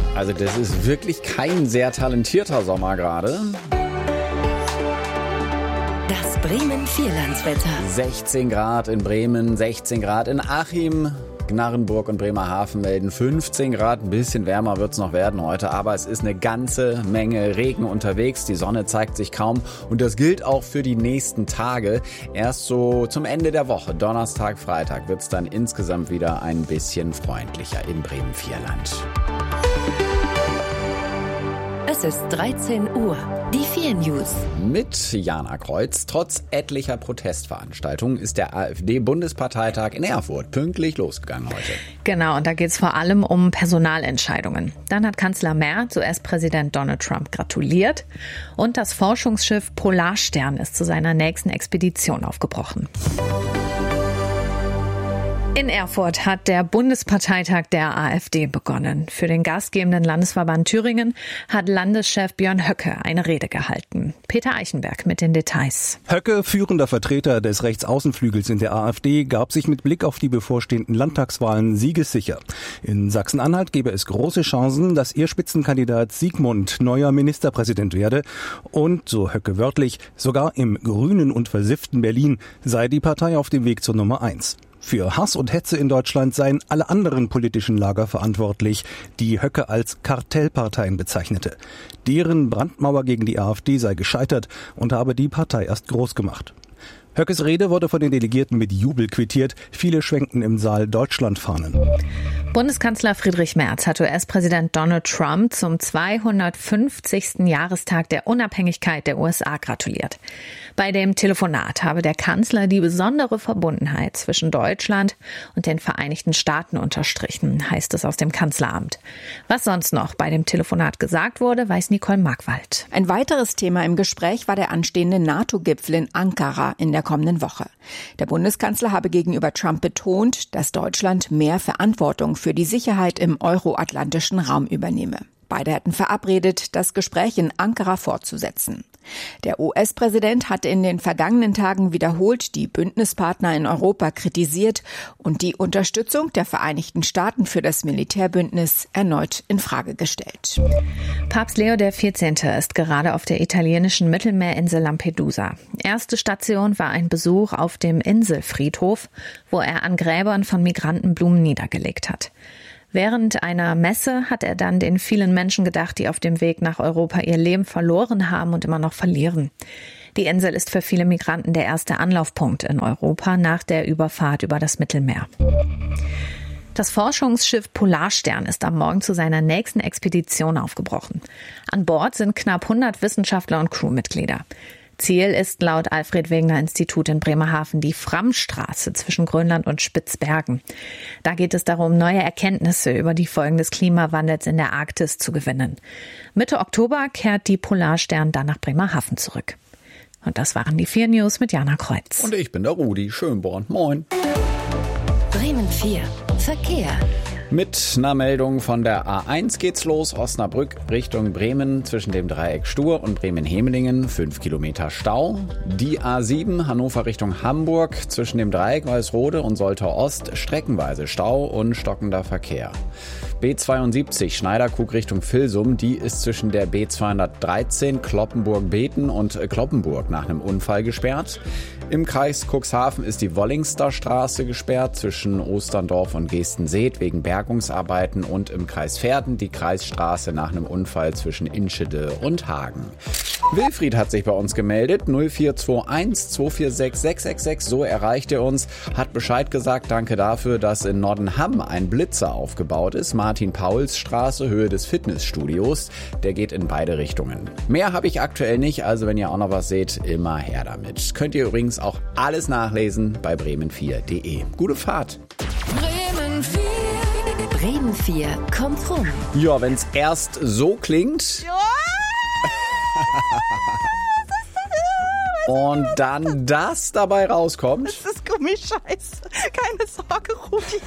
Also das ist wirklich kein sehr talentierter Sommer gerade. Das Bremen-Vierlandswetter. 16 Grad in Bremen, 16 Grad in Achim, Gnarrenburg und Bremerhaven melden 15 Grad. Ein bisschen wärmer wird es noch werden heute, aber es ist eine ganze Menge Regen unterwegs. Die Sonne zeigt sich kaum und das gilt auch für die nächsten Tage. Erst so zum Ende der Woche, Donnerstag, Freitag, wird es dann insgesamt wieder ein bisschen freundlicher im Bremen-Vierland. Es ist 13 Uhr. Die 4 News. Mit Jana Kreuz. Trotz etlicher Protestveranstaltungen ist der AfD-Bundesparteitag in Erfurt pünktlich losgegangen heute. Genau, und da geht es vor allem um Personalentscheidungen. Dann hat Kanzler Merz US-Präsident Donald Trump gratuliert und das Forschungsschiff Polarstern ist zu seiner nächsten Expedition aufgebrochen. In Erfurt hat der Bundesparteitag der AfD begonnen. Für den gastgebenden Landesverband Thüringen hat Landeschef Björn Höcke eine Rede gehalten. Peter Eichenberg mit den Details. Höcke, führender Vertreter des Rechtsaußenflügels in der AfD, gab sich mit Blick auf die bevorstehenden Landtagswahlen siegessicher. In Sachsen-Anhalt gebe es große Chancen, dass ihr Spitzenkandidat Sigmund neuer Ministerpräsident werde. Und, so Höcke wörtlich, sogar im grünen und versifften Berlin sei die Partei auf dem Weg zur Nummer 1. Für Hass und Hetze in Deutschland seien alle anderen politischen Lager verantwortlich, die Höcke als Kartellparteien bezeichnete. Deren Brandmauer gegen die AfD sei gescheitert und habe die Partei erst groß gemacht. Höckes Rede wurde von den Delegierten mit Jubel quittiert. Viele schwenkten im Saal Deutschlandfahnen. Bundeskanzler Friedrich Merz hat US-Präsident Donald Trump zum 250. Jahrestag der Unabhängigkeit der USA gratuliert. Bei dem Telefonat habe der Kanzler die besondere Verbundenheit zwischen Deutschland und den Vereinigten Staaten unterstrichen, heißt es aus dem Kanzleramt. Was sonst noch bei dem Telefonat gesagt wurde, weiß Nicole Markwald. Ein weiteres Thema im Gespräch war der anstehende NATO-Gipfel in Ankara in der kommenden Woche. Der Bundeskanzler habe gegenüber Trump betont, dass Deutschland mehr Verantwortung für die Sicherheit im euroatlantischen Raum übernehme. Beide hätten verabredet, das Gespräch in Ankara fortzusetzen. Der US-Präsident hatte in den vergangenen Tagen wiederholt die Bündnispartner in Europa kritisiert und die Unterstützung der Vereinigten Staaten für das Militärbündnis erneut in Frage gestellt. Papst Leo XIV. Ist gerade auf der italienischen Mittelmeerinsel Lampedusa. Erste Station war ein Besuch auf dem Inselfriedhof, wo er an Gräbern von Migranten Blumen niedergelegt hat. Während einer Messe hat er dann den vielen Menschen gedacht, die auf dem Weg nach Europa ihr Leben verloren haben und immer noch verlieren. Die Insel ist für viele Migranten der erste Anlaufpunkt in Europa nach der Überfahrt über das Mittelmeer. Das Forschungsschiff Polarstern ist am Morgen zu seiner nächsten Expedition aufgebrochen. An Bord sind knapp 100 Wissenschaftler und Crewmitglieder. Ziel ist laut Alfred-Wegener-Institut in Bremerhaven die Framstraße zwischen Grönland und Spitzbergen. Da geht es darum, neue Erkenntnisse über die Folgen des Klimawandels in der Arktis zu gewinnen. Mitte Oktober kehrt die Polarstern dann nach Bremerhaven zurück. Und das waren die 4 News mit Jana Kreuz. Und ich bin der Rudi Schönborn. Moin. Bremen 4. Verkehr. Mit einer Meldung von der A1 geht's los, Osnabrück Richtung Bremen zwischen dem Dreieck Stur und Bremen-Hemelingen, 5 Kilometer Stau. Die A7 Hannover Richtung Hamburg zwischen dem Dreieck Weißrode und Soltau Ost streckenweise Stau und stockender Verkehr. B72 Schneiderkrug Richtung Vilsum, die ist zwischen der B213 Kloppenburg-Beten und Kloppenburg nach einem Unfall gesperrt. Im Kreis Cuxhaven ist die Wollingster Straße gesperrt zwischen Osterndorf und Geestensee wegen Bergungsarbeiten und im Kreis Verden die Kreisstraße nach einem Unfall zwischen Inschede und Hagen. Wilfried hat sich bei uns gemeldet, 0421 246 666, so erreicht er uns, hat Bescheid gesagt, danke dafür, dass in Nordenham ein Blitzer aufgebaut ist, Martin-Pauls-Straße, Höhe des Fitnessstudios, der geht in beide Richtungen. Mehr habe ich aktuell nicht, also wenn ihr auch noch was seht, immer her damit. Könnt ihr übrigens auch alles nachlesen bei bremen4.de. Gute Fahrt! Bremen 4. Bremen 4 kommt rum. Ja, wenn's erst so klingt... Und dann das dabei rauskommt. Das ist Gummischeiß. Keine Sorge, Rudi.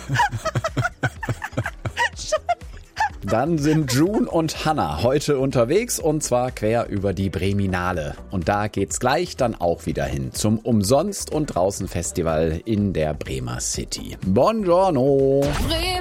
Dann sind June und Hannah heute unterwegs und zwar quer über die Breminale. Und da geht's gleich dann auch wieder hin zum Umsonst- und Draußen-Festival in der Bremer City. Buongiorno!